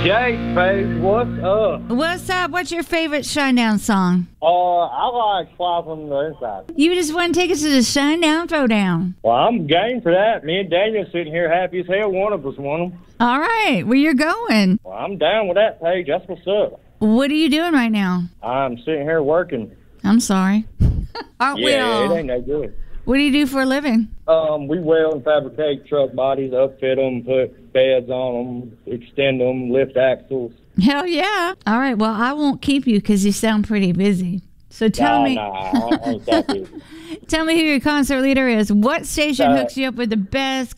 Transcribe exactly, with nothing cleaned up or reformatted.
Jake, babe, what's up? What's up? What's your favorite Shinedown song? Uh, I like Fly from the Inside. You just want to take us to the Shinedown Throwdown. Well, I'm game for that. Me and Daniel sitting here happy as hell. One of us won them. All right, where you going? Well, I'm down with that, Paige. That's what's up. What are you doing right now? I'm sitting here working. I'm sorry. Aren't we Yeah, all? it ain't that good. What do you do for a living? Um, we weld and fabricate truck bodies, upfit them, put beds on them, extend them, lift axles. Hell yeah. All right, well, I won't keep you because you sound pretty busy. So tell nah, me, Nah, I ain't that busy. tell me who your concert leader is. What station Uh, hooks you up with the best